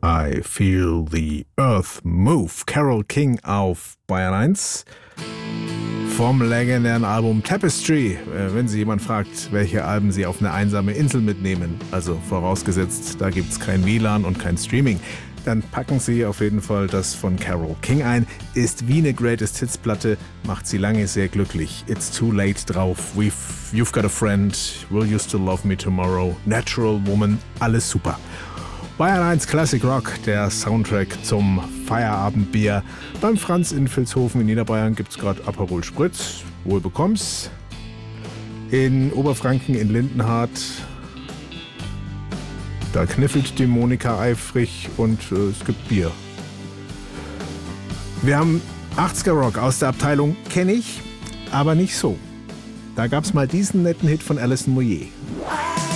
I Feel the Earth Move. Carole King auf Bayern 1 vom legendären Album Tapestry. Wenn Sie jemand fragt, welche Alben Sie auf eine einsame Insel mitnehmen, also vorausgesetzt, da gibt's kein WLAN und kein Streaming, dann packen Sie auf jeden Fall das von Carole King ein. Ist wie eine Greatest Hits Platte, macht Sie lange sehr glücklich. It's Too Late drauf, You've Got a Friend, Will You Still Love Me Tomorrow, Natural Woman, alles super. Bayern 1 Classic Rock, der Soundtrack zum Feierabendbier. Beim Franz in Vilshofen in Niederbayern gibt's gerade Aperol Spritz, wohl bekomm's. In Oberfranken in Lindenhardt, da kniffelt die Monika eifrig und es gibt Bier. Wir haben 80er Rock aus der Abteilung Kenn ich, aber nicht so. Da gab's mal diesen netten Hit von Alison Moyet.